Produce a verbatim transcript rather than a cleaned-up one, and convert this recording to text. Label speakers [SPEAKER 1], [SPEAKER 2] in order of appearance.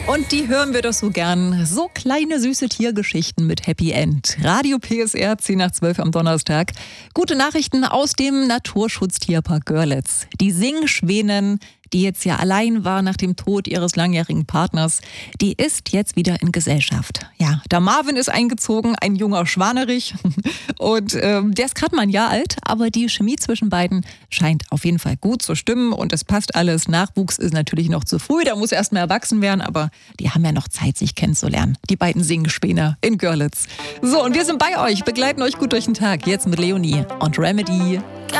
[SPEAKER 1] Und die hören wir doch so gern. So kleine, süße Tiergeschichten mit Happy End. Radio P S R, zehn nach zwölf am Donnerstag. Gute Nachrichten aus dem Naturschutztierpark Görlitz. Die Singschwänin, die jetzt ja allein war nach dem Tod ihres langjährigen Partners, die ist jetzt wieder in Gesellschaft. Ja, der Marvin ist eingezogen, ein junger Schwanerich. Und ähm, der ist gerade mal ein Jahr alt, aber die Chemie zwischen beiden scheint auf jeden Fall gut zu stimmen und es passt alles. Nachwuchs ist natürlich noch zu früh, der muss erst mal erwachsen werden, aber die haben ja noch Zeit, sich kennenzulernen. Die beiden Singschwäne in Görlitz. So, und wir sind bei euch, begleiten euch gut durch den Tag. Jetzt mit Leonie und Remedy.